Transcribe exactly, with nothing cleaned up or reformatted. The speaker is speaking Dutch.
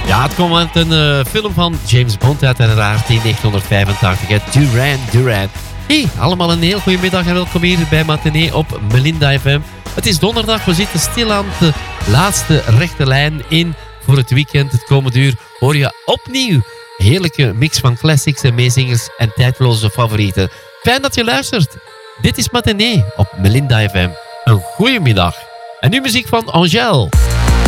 Ja, het kwam uit een uh, film van James Bond uiteraard in negentien vijfentachtig. Hè. Duran Duran. Hey, allemaal een heel goede middag en welkom hier bij Matinee op Melinda F M. Het is donderdag, we zitten stil aan de laatste rechte lijn in voor het weekend. Het komende uur hoor je opnieuw heerlijke mix van classics en meezingers en tijdloze favorieten. Fijn dat je luistert. Dit is Matinee op Melinda F M. Een goede middag. En nu muziek van Angèle.